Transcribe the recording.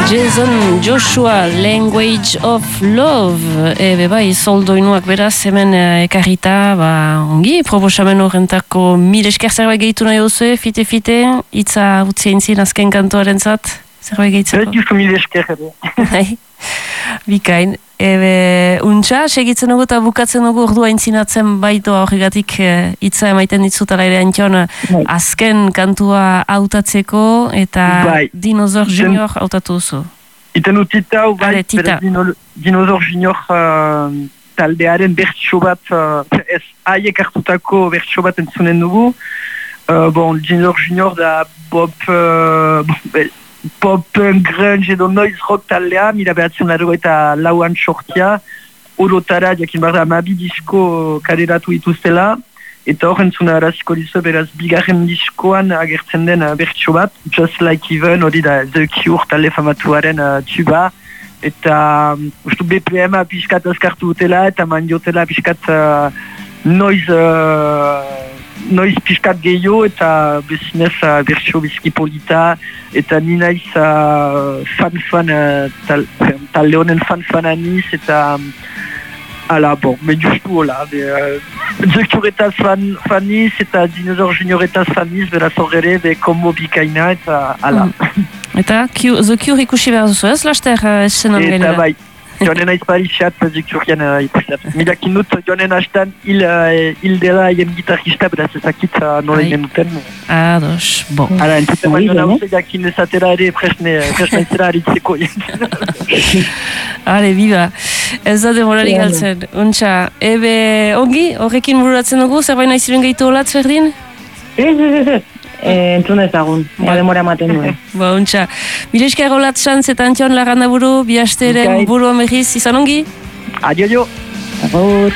Jason Joshua, Language of Love. Bai, zoldoinuak beraz, hemen ekarrita, ongi, proposamen horrentako mil esker zerbait gehitu nahi duzu, fite-fite, itza utzi aintzin azken kantoaren zat, zerbait gehitzeko? Justu mil esker edo. Bikain. Untxa, segitzen dugu eta bukatzen dugu ordua aintzinatzen baito horregatik itza emaiten ditzutala ere Antion azken kantua hautatzeko eta Dinosaur Junior hautatu duzu. Iten utita hau bai, Dinosaur Junior taldearen bertso bat, ez haiek hartutako bertso bat entzunen dugu. Dinosaur Junior da pop, grunge edo noise rock taldea, mila behatzen eta lauan sortia, orotara, jakin barra, amabi disko kaderatu ituztela, eta horren zuna araziko dizu, beraz, bigarren diskoan agertzen den bertso bat, Just Like Even, hori da, The Cure talde famatuaren tuba, eta ustu BPM-a pixkat azkartu dutela, eta mandiotela pixkat noiz pixkat gehiago eta bezinez bertso bizki polita eta ninaiz talde honen fan aniz eta me justu hola Zekiuretaz faniz eta Dinosaur Junioretaz faniz beraz horre be kombo bikaina eta Eta Zekiur ikusi behar duzu ez, laster esenan gainera? Eta bai, joanen aiz paritxat Zekurian ikusiat. Midakin dut joanen hastan hil dela hien gitarrista, beraz ezakit nola hien duten. Ados, bon. Hala, entzuten baino nahuze jakin ezatera ere presne izera haritzeko. Hale, biba. Ez da demorari galtzen. Untxa, ongi, horrekin bururatzen dugu, zerbait nahi ziren gehitu holatz berdin? Ez. Entzun ezagun, demora ematen duen. Untxa, mire esker holatz xantz eta Antion Larrandaburu, bihasteren buru amegiz, izan ongi? Adio. Agur.